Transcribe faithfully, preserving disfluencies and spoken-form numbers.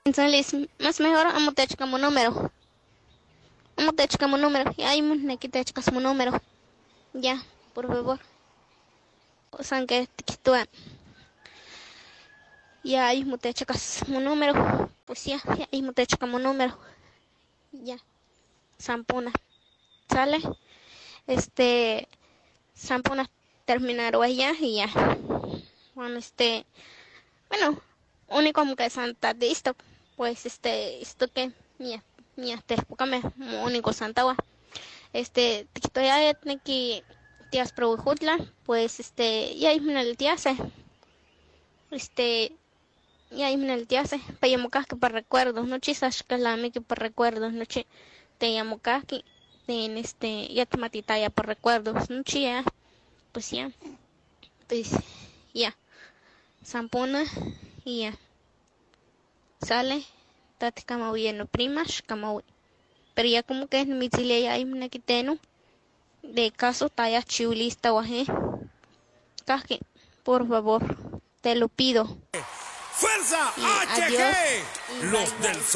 Entonces, más mejor amo te como número. Amo te como número. Y ahí me quita como número. Ya, por favor. O sea, que te quito. Ya ahí me te como número. Pues ya, ya ahí me te como número. Ya. Sampuna. ¿Sale? Este. Sampuna terminar allá y ya. Bueno, este. Bueno, único como que Santa de esto. Pues este. Esto que. Mía. Mía. Te espócame. Único Santa. Este, estoy ya que tías pro jutla, pues este, ya me el tíase, este, ya me el tíase, para llamo que para recuerdos, no chisas que la me que para recuerdos, no che, te llamo que en este, ya te matita ya por recuerdos, no chía, pues ya, pues ya, zampona y ya, sale, tate como bien primas, como pero ya como que en mi chile ya hay una que tengo de caso talla chulista guaje. Caje, por favor, te lo pido. ¡Fuerza Y H adiós G! y Los bye del bye.